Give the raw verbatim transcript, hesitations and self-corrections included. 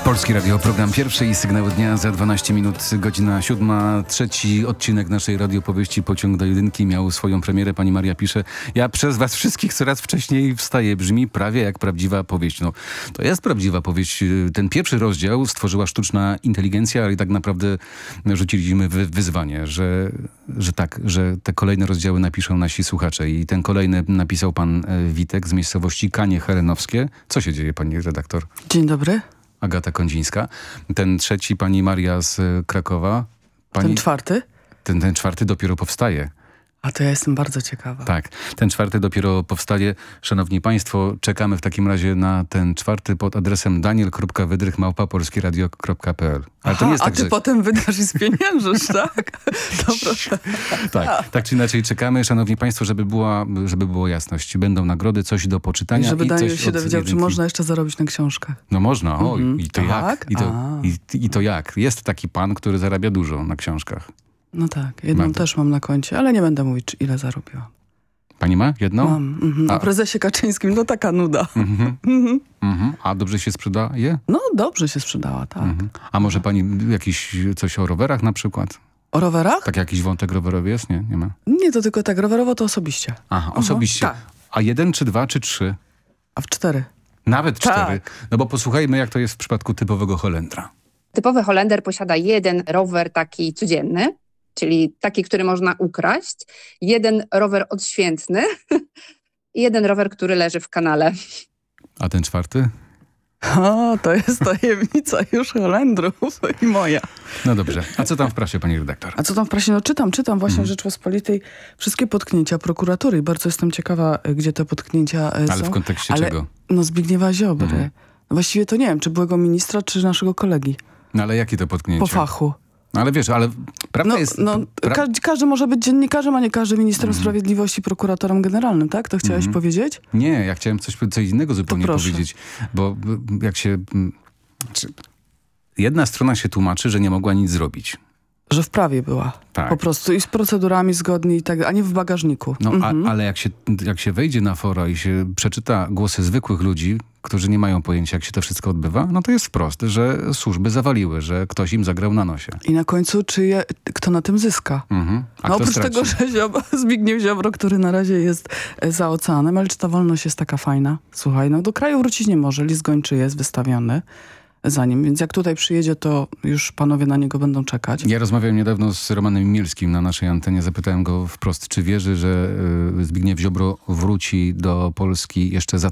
Polskie Radio, program pierwszy i sygnały dnia za dwanaście minut, godzina siódma. Trzeci odcinek naszej radiopowieści Pociąg do jedynki miał swoją premierę. Pani Maria pisze: ja przez was wszystkich coraz wcześniej wstaję. Brzmi prawie jak prawdziwa powieść. No, to jest prawdziwa powieść. Ten pierwszy rozdział stworzyła sztuczna inteligencja, ale tak naprawdę rzuciliśmy wy wyzwanie, że, że tak, że te kolejne rozdziały napiszą nasi słuchacze. I ten kolejny napisał pan Witek z miejscowości Kanie Helenowskie. Co się dzieje, pani redaktor? Dzień dobry. Agata Kondzińska. Ten trzeci, pani Maria z Krakowa. Pani, ten czwarty? Ten, ten czwarty dopiero powstaje. A to ja jestem bardzo ciekawa. Tak, ten czwarty dopiero powstaje. Szanowni państwo, czekamy w takim razie na ten czwarty pod adresem daniel kropka wydrych małpa polskieradio kropka p l. Ale Aha, to nie jest a tak, ty że... potem wydasz i spieniężysz, tak? Dobra. Tak, tak czy inaczej czekamy, szanowni państwo, żeby, była, żeby było jasność. Będą nagrody, coś do poczytania. I żeby i Daniel coś się od dowiedział, czy jedynki. można jeszcze zarobić na książkach. No można, o, Mhm. i to Tak? jak? I to, A. i, I to jak? Jest taki pan, który zarabia dużo na książkach. No tak, jedną Mam. też mam na koncie, ale nie będę mówić, czy ile zarobiłam. Pani ma jedną? Mam. Mhm. A- O prezesie Kaczyńskim, no taka nuda. Mhm. Mhm. Mhm. A dobrze się sprzedaje? No dobrze się sprzedała, tak. Mhm. A może pani jakiś coś o rowerach na przykład? O rowerach? Tak jakiś wątek rowerowy jest? Nie, nie ma. Nie, to tylko tak, rowerowo to osobiście. Aha, osobiście. tak. A jeden, czy dwa, czy trzy? A w cztery. Nawet Tak. cztery. No bo posłuchajmy, jak to jest w przypadku typowego Holendra. Typowy Holender posiada jeden rower taki codzienny, czyli taki, który można ukraść, jeden rower odświętny i jeden rower, który leży w kanale. A ten czwarty? O, to jest tajemnica już Holendrów i moja. No dobrze. A co tam w prasie, pani redaktor? A co tam w prasie? No czytam, czytam właśnie Mhm. w Rzeczpospolitej wszystkie potknięcia prokuratury i bardzo jestem ciekawa, gdzie te potknięcia e, Ale są. w kontekście Ale, czego? No Zbigniewa Ziobry. Mhm. No właściwie to nie wiem, czy byłego ministra, czy naszego kolegi. No ale jakie to potknięcie? Po fachu. No ale wiesz, ale prawda No, jest... no pra... każdy, każdy może być dziennikarzem, a nie każdy ministrem Mhm. sprawiedliwości, prokuratorem generalnym, tak? To chciałeś Mhm. powiedzieć? Nie, ja chciałem coś, coś innego zupełnie proszę. powiedzieć, bo b- jak się... m, Czy... Jedna strona się tłumaczy, że nie mogła nic zrobić. Że w prawie była. Tak. Po prostu i z procedurami zgodni i tak, a nie w bagażniku. No, Mhm. a, ale jak się, jak się wejdzie na fora i się przeczyta głosy zwykłych ludzi, którzy nie mają pojęcia, jak się to wszystko odbywa, no to jest wprost, że służby zawaliły, że ktoś im zagrał na nosie. I na końcu, czy je, kto na tym zyska? Mhm. A No kto oprócz straci? tego, że Ziobro, Zbigniew Ziobro, który na razie jest e, za oceanem, ale czy ta wolność jest taka fajna? Słuchaj, no do kraju wrócić nie może, list gończy jest wystawiony za nim, więc jak tutaj przyjedzie, to już panowie na niego będą czekać. Ja rozmawiałem niedawno z Romanem Mielskim na naszej antenie. Zapytałem go wprost, czy wierzy, że y, Zbigniew Ziobro wróci do Polski jeszcze za